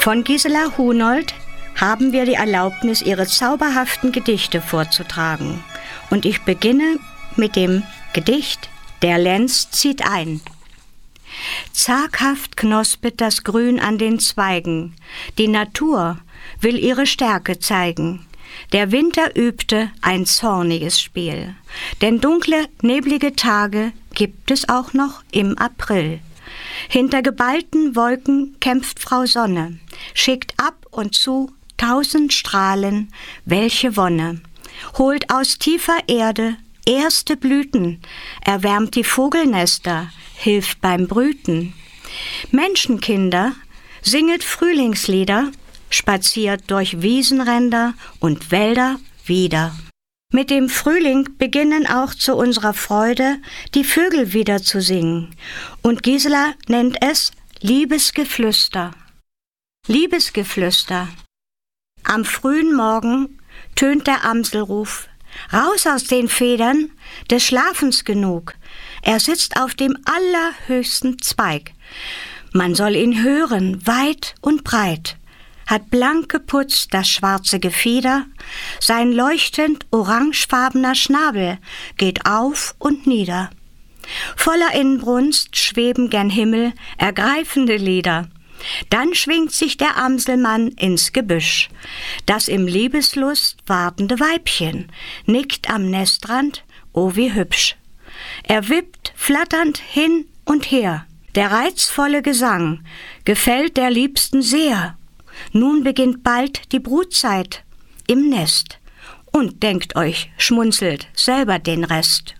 Von Gisela Hunold haben wir die Erlaubnis, ihre zauberhaften Gedichte vorzutragen. Und ich beginne mit dem Gedicht »Der Lenz zieht ein«. Zaghaft knospet das Grün an den Zweigen, die Natur will ihre Stärke zeigen. Der Winter übte ein zorniges Spiel, denn dunkle, neblige Tage gibt es auch noch im April. Hinter geballten Wolken kämpft Frau Sonne, schickt ab und zu 1000 Strahlen, welche Wonne, holt aus tiefer Erde erste Blüten, erwärmt die Vogelnester, hilft beim Brüten. Menschenkinder, singet Frühlingslieder, spaziert durch Wiesenränder und Wälder wieder. Mit dem Frühling beginnen auch zu unserer Freude die Vögel wieder zu singen. Und Gisela nennt es Liebesgeflüster. Liebesgeflüster. Am frühen Morgen tönt der Amselruf. Raus aus den Federn, des Schlafens genug. Er sitzt auf dem allerhöchsten Zweig. Man soll ihn hören, weit und breit. Hat blank geputzt das schwarze Gefieder, sein leuchtend orangefarbener Schnabel geht auf und nieder. Voller Inbrunst schweben gen Himmel ergreifende Lieder. Dann schwingt sich der Amselmann ins Gebüsch. Das im Liebeslust wartende Weibchen nickt am Nestrand, oh wie hübsch. Er wippt flatternd hin und her. Der reizvolle Gesang gefällt der Liebsten sehr. Nun beginnt bald die Brutzeit im Nest. Und denkt euch, schmunzelt selber den Rest.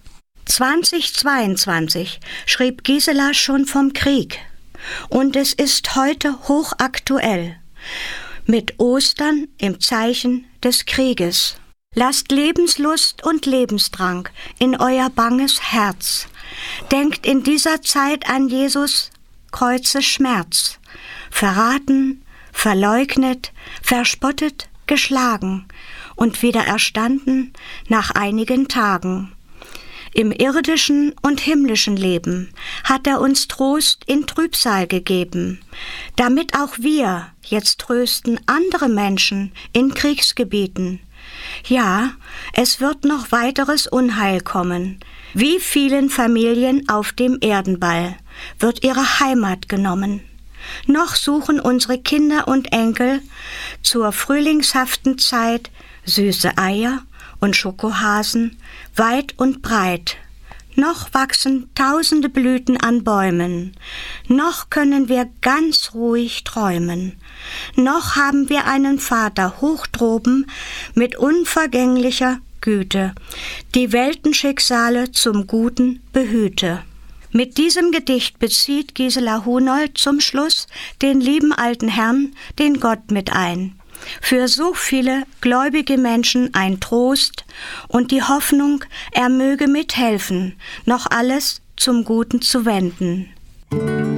2022 schrieb Gisela schon vom Krieg. Und es ist heute hochaktuell. Mit Ostern im Zeichen des Krieges. Lasst Lebenslust und Lebensdrang in euer banges Herz. Denkt in dieser Zeit an Jesus Kreuzes Schmerz. Verraten, verleugnet, verspottet, geschlagen und wieder erstanden nach einigen Tagen. Im irdischen und himmlischen Leben hat er uns Trost in Trübsal gegeben, damit auch wir jetzt trösten andere Menschen in Kriegsgebieten. Ja, es wird noch weiteres Unheil kommen. Wie vielen Familien auf dem Erdenball wird ihre Heimat genommen. Noch suchen unsere Kinder und Enkel zur frühlingshaften Zeit süße Eier und Schokohasen weit und breit. Noch wachsen tausende Blüten an Bäumen. Noch können wir ganz ruhig träumen. Noch haben wir einen Vater hoch droben mit unvergänglicher Güte, die Weltenschicksale zum Guten behüte. Mit diesem Gedicht bezieht Gisela Hunold zum Schluss den lieben alten Herrn, den Gott, mit ein. Für so viele gläubige Menschen ein Trost und die Hoffnung, er möge mithelfen, noch alles zum Guten zu wenden.